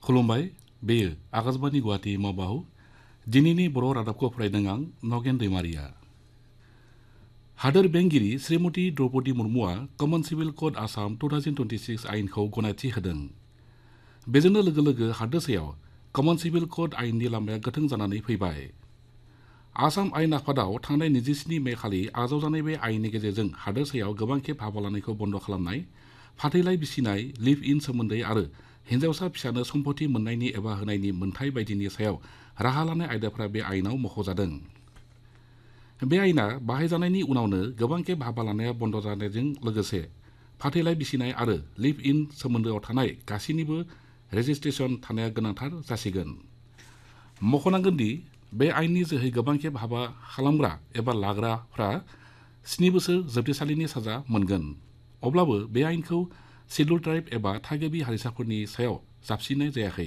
खुलुमबाय बेयो आकाशबाणी गुवाहाटी मावबाहु दिनैनि बर' रादाबखौ फरायदों आं नगेन दैमारिया। हादोर बेंगिरि श्रीमती द्रौपदी मुर्मुआ कमन सिविल कड आसाम 2026 आयेनखौ गनायथि होदों। बेजोंनो लोगो लोगो हादोरसायाव कमन सिविल कड आयेननि लामाया गोथों जानानै फैबाय। आसाम आयेन आफादाव थांनाय 27 मे खालि आजावजानाय बे आयेननि गेजेरजों हादोरसायाव गोबां खेब हाबा लानायखौ बन्द खालामनाय, फाथैलाइ बिसिनाय, लिभ इन सोमोन्दै आरो हिन्जावसा फिसानो सम्पति मोननायनि एबा होनायनि मोन्थाय बायदिनि सायाव राहा लानाय आयदाफोरा बे आयेनाव मख'जादों। बे आयेना बाहायजानायनि उनावनो गोबां खेब हाबा लानाया बन्द जानायजों लोगोसे फाथैलाइ बिसिनाय आरो लिभ इन सोमोन्दोआव थानाय गासैनिबो रेजिस्ट्रेसन थानाया गोनांथार जासिगोन। मख'नांगोन दि बे आयेननि जोहै गोबां खेब हाबा खालामग्रा एबा लाग्राफ्रा 7 बोसोर जोबथेसालिनि साजा मोनगोन। अब्लाबो बे आयेनखौ शिड्युल ट्राइब एबा थागिबि हारिसाफोरनि सायाव जाबसिननाय जायाखै।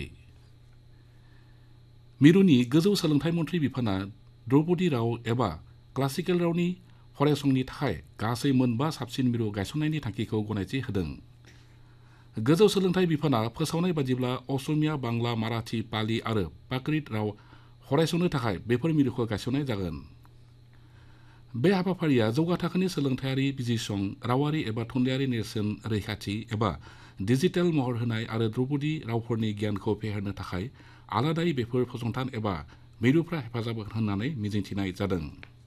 मिरुनि गोजौ सोलोंथाइ मन्थ्रि बिफाना द्रौपदी राव एबा क्लासिकेल रावनि फरायसंनि थाखाय गासै मोनबा साबसिन मिरु गायसननायनि थांखिखौ गनायथि होदों। गोजौ सोलोंथाइ बिफाना फोसावनाय बादिब्ला असमिया, बांला, माराठी, पाली आरो प्राकृत राव फरायसंनो थाखाय बेफोर मिरुखौ गायसननाय जागोन। बे हाबाफारिया जौगा थाखोनि सोलोंथायारि बिजिरसं, रावारि एबा थुनलाइयारि नेरसोन रैखाथि एबा डिजिटेल महर होनाय आरो द्रौपदी रावफोरनि गियानखौ फेहेरनो थाखाय आलादायै बेफोर फसंथान एबा मिरुफ्रा हेफाजाब होननानै मिजिंथिनाय जादों।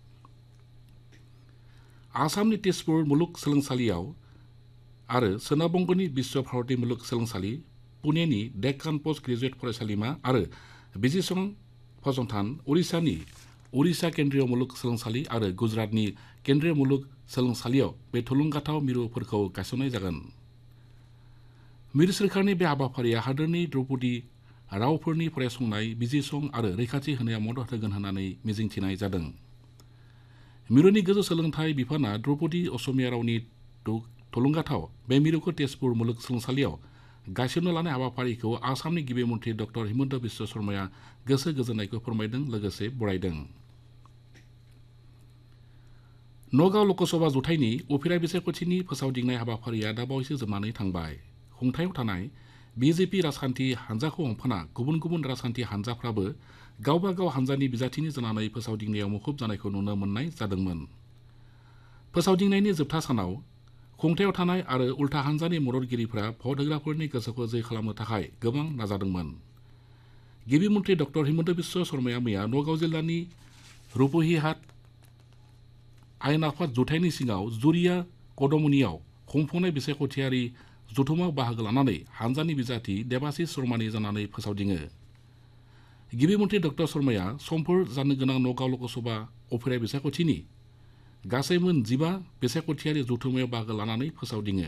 आसामनि तेजपुर मुलुग सोलोंसालियाव आरो सोनाब बंगनि विश्व भारती मुलुग सोलोंसालि, पुनेनि डेक्कान पोस्ट ग्रेजुएट फरायसालिमा आरो बिजिरसं फसंथान, उड़िसानि उड़िसा केन्द्रीय मुलुग सोलोंसालि आरो गुजरातनि केन्द्रीय मुलुग सोलोंसालियाव बे थुलुंगाथाव मिरुफोरखौ गायसननाय जागोन। मिरु सोरखारनि बे हाबाफारिया हादोरनि द्रौपदी रावफोरनि फरायसंनाय, बिजिरसं आरो रैखाथि होनायाव मदद होगोन होननानै मिजिंथिनाय जादों। मिरुनि गोजौ सोलोंथाइ बिफाना द्रौपदी असमिया रावनि थुलुंगाथाव बे मिरुखौ तेजपुर मुलुग सोलोंसालियाव गायसननो लानाय हाबाफारिखौ आसामनि गिबि मन्थ्रि डक्टर हिमन्त बिश्व शर्माया गोसो गोजोननायखौ फोरमायदों लोगोसे बरायदों। नगाव लकसभा जथाइनि उफेरा बिसायख'थिनि फोसावदिंनाय हाबाफारिया दाबावैसो जोबनानै थांबाय। खुंथायाव थानाय बिजेपि राजखान्थि हान्जाखौ हमफाना गुबुन गुबुन राजखान्थि हान्जाफ्राबो गावबा गाव हान्जानि बिजाथिनि जानानै फोसावदिंनायाव मुखुब जानायखौ नुनो मोननाय जादोंमोन। फोसावदिंनायनि जोबथा सानाव खुंथायाव थानाय आरो उल्था हान्जानि मददगिरिफ्रा भट होग्राफोरनि गोसोखौ जै खालामनो थाखाय गोबां नाजादोंमोन। गिबि मन्थ्रि डक्टर हिमन्त बिश्व शर्माया मैया नगाव जिल्लानि रुपहिहाट आयेन आफाद जथाइनि सिङाव जुरिया कदमनियाव खुंफुंनाय बिसायख'थियारि जथुमाव बाहागो लानानै हान्जानि बिजाथि देबाशिष शर्मानि जानानै फोसावदिङो। गिबि मन्थ्रि डक्टर शर्माया समफोर जानो गोनां नगाव लकसभा उफेरा बिसायख'थिनि गासै मोन 15 बिसायख'थियारि जथुमायाव बाहागो लानानै फोसावदिङो।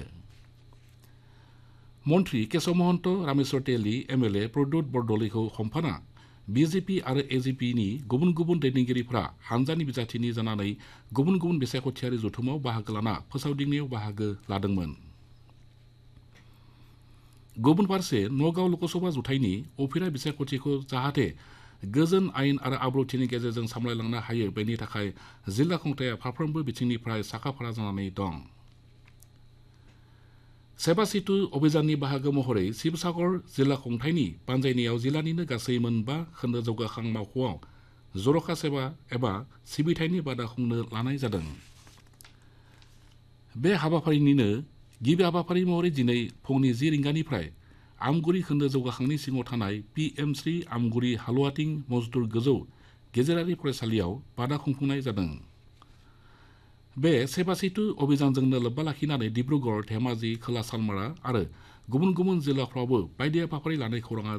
मन्थ्रि केशव महन्त, रामेश्वर तेली, एमएलए प्रद्युत बरदলৈखौ हमफाना बिजेपि आरो एजिपिनि गुबुन गुबुन दैदेनगिरिफ्रा हान्जानि बिजाथिनि जानानै गुबुन गुबुन बिसायख'थियारि जथुमाव बाहागो लाना फोसावदिंनायाव बाहागो लादोंमोन। गुबुन फारसे नगाव लकसभा जथाइनि उफेरा बिसायख'थिखौ जाहाथे गोजोन आयेन आरो आब्रुथिनि गेजेरजों सामलायलांनो हायो बेनि थाखाय जिल्ला खुंथाया फारफ्रोमबो बिथिंनिफ्राय साखाफारा जानानै दं। सेवा सेतु अभियाननि बाहागो महरै शिबसागर जिल्ला खुंथायनि बानजायनायाव जिल्लानिनो गासै मोनबा खोन्दो जौगाखां मावख'आव जर'खा सेवा एबा सिबिथायनि बादा खुंनो लानाय जादों। बे हाबाफारिनिनो गिबि हाबाफारि महरै दिनै फुंनि 10 रिंगानिफ्राय आमगुरि खोन्दो जौगाखांनि सिङाव थानाय PM श्री आमगुरि हालुवाथिं मजदुर गोजौ गेजेरारि फरायसालियाव बादा खुंफुंनाय जादों। बे सेवा सेतु अभियानजोंनो लोब्बा लाखिनानै डिब्रुगड़, धेमाजि, खोला सालमारा आरो गुबुन गुबुन जिल्लाफ्रावबो बायदि हाबाफारि लानाय खौराङा